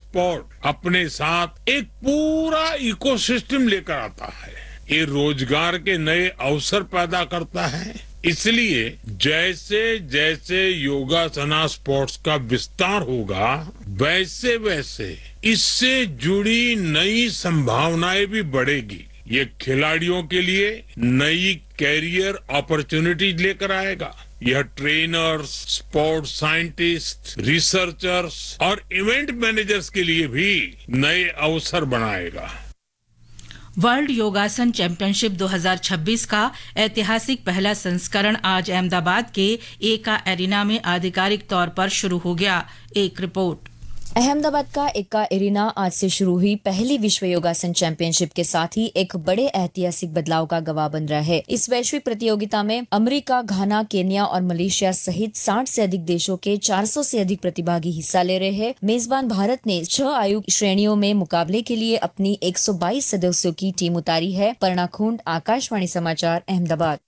Sport अपने साथ एक पूरा इकोसिस्टम लेकर आता है। ये रोजगार के नए अवसर पैदा करता है। इसलिए जैसे जैसे योगासना स्पोर्ट्स का विस्तार होगा, वैसे वैसे इससे जुड़ी नई संभावनाएं भी बढ़ेगी। ये खिलाड़ियों के लिए नई कैरियर अपॉर्चुनिटीज लेकर आएगा। यह ट्रेनर्स, स्पोर्ट्स साइंटिस्ट, रिसर्चर्स और इवेंट मैनेजर्स के लिए भी नए अवसर बनाएगा। वर्ल्ड योगासन चैंपियनशिप 2026 का ऐतिहासिक पहला संस्करण आज अहमदाबाद के एका एरिना में आधिकारिक तौर पर शुरू हो गया। एक रिपोर्ट। अहमदाबाद का एका एरिना आज से शुरू हुई पहली विश्व योगासन चैंपियनशिप के साथ ही एक बड़े ऐतिहासिक बदलाव का गवाह बन रहा है। इस वैश्विक प्रतियोगिता में अमेरिका, घाना, केन्या और मलेशिया सहित 60 से अधिक देशों के 400 से अधिक प्रतिभागी हिस्सा ले रहे हैं। मेजबान भारत ने 6 आयु श्रेणियों में मुकाबले के लिए अपनी 122 सदस्यों की टीम उतारी है। पर्णा खुंड, आकाशवाणी समाचार, अहमदाबाद।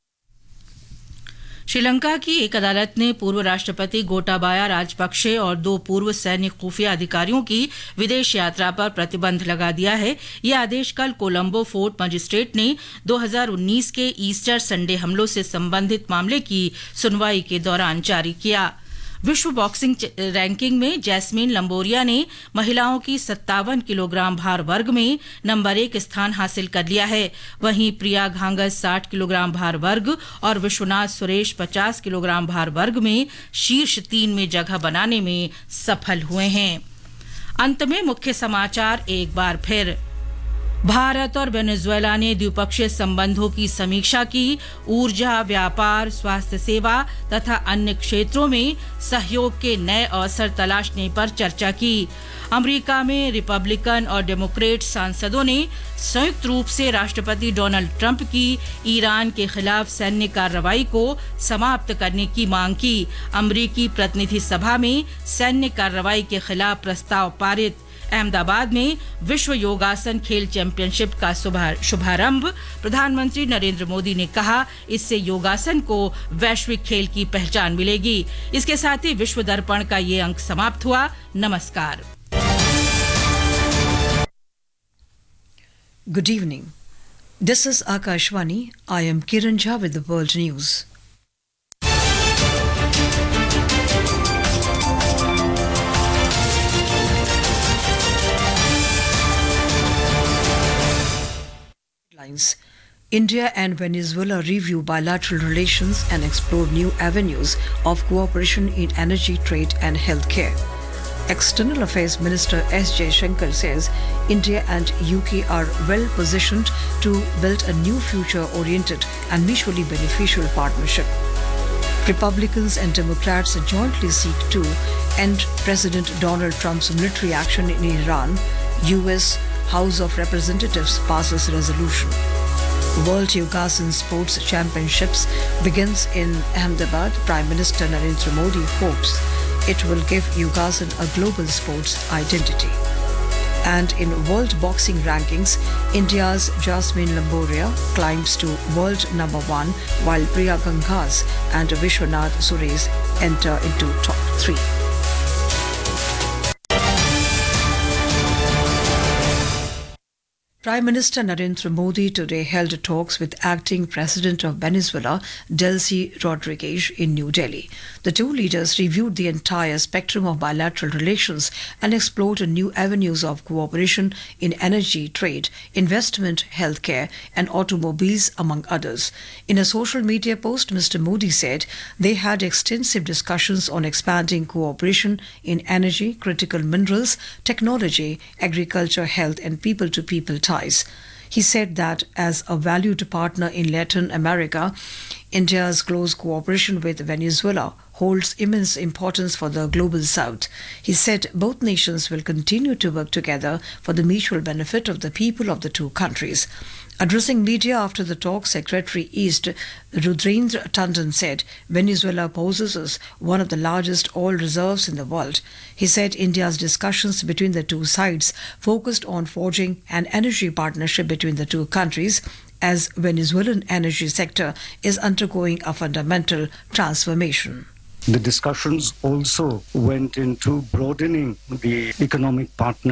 श्रीलंका की एक अदालत ने पूर्व राष्ट्रपति गोटाबाया राजपक्षे और 2 पूर्व सैन्य खुफिया अधिकारियों की विदेश यात्रा पर प्रतिबंध लगा दिया है। यह आदेश कल कोलंबो फोर्ट मजिस्ट्रेट ने 2019 के ईस्टर संडे हमलों से संबंधित मामले की सुनवाई के दौरान जारी किया। विश्व बॉक्सिंग रैंकिंग में जैस्मीन लंबोरिया ने महिलाओं की 57 किलोग्राम भार वर्ग में नंबर 1 स्थान हासिल कर लिया है। वहीं प्रिया घांगस 60 किलोग्राम भार वर्ग और विश्वनाथ सुरेश 50 किलोग्राम भार वर्ग में शीर्ष 3 में जगह बनाने में सफल हुए हैं। अंत में मुख्य समाचार एक बार फिर। भारत और वेनेजुएला ने द्विपक्षीय संबंधों की समीक्षा की। ऊर्जा, व्यापार, स्वास्थ्य सेवा तथा अन्य क्षेत्रों में सहयोग के नए अवसर तलाशने पर चर्चा की। अमेरिका में रिपब्लिकन और डेमोक्रेट सांसदों ने संयुक्त रूप से राष्ट्रपति डोनाल्ड ट्रंप की ईरान के खिलाफ सैन्य कार्रवाई को समाप्त करने की मांग की। अमेरिकी प्रतिनिधि सभा में सैन्य कार्रवाई के खिलाफ प्रस्ताव पारित। अहमदाबाद में विश्व योगासन खेल चैंपियनशिप का शुभारंभ। प्रधानमंत्री नरेंद्र मोदी ने कहा, इससे योगासन को वैश्विक खेल की पहचान मिलेगी। इसके साथ ही विश्व दर्पण का ये अंक समाप्त हुआ। नमस्कार। Good evening. This is Akashvani. I am Kiran Jha with the World News. India and Venezuela review bilateral relations and explore new avenues of cooperation in energy, trade and healthcare. External Affairs Minister S. Jaishankar says India and UK are well positioned to build a new future-oriented and mutually beneficial partnership. Republicans and Democrats jointly seek to end President Donald Trump's military action in Iran. US House of Representatives passes resolution. World Yogasan Sports Championships begins in Ahmedabad. Prime Minister Narendra Modi hopes it will give Yogasan a global sports identity. And in World Boxing Rankings, India's Jasmine Lamboria climbs to world number 1, while Priya Gangas and Vishwanath Suresh enter into top 3. Prime Minister Narendra Modi today held talks with acting President of Venezuela, Delcy Rodriguez, in New Delhi. The two leaders reviewed the entire spectrum of bilateral relations and explored new avenues of cooperation in energy, trade, investment, healthcare, and automobiles, among others. In a social media post, Mr. Modi said they had extensive discussions on expanding cooperation in energy, critical minerals, technology, agriculture, health, and people-to-people ties. He said that as a valued partner in Latin America, India's close cooperation with Venezuela holds immense importance for the global south. He said both nations will continue to work together for the mutual benefit of the people of the two countries. Addressing media after the talk, Secretary East Rudrendra Tandon said Venezuela possesses one of the largest oil reserves in the world. He said India's discussions between the two sides focused on forging an energy partnership between the two countries, as Venezuelan energy sector is undergoing a fundamental transformation. The discussions also went into broadening the economic partnership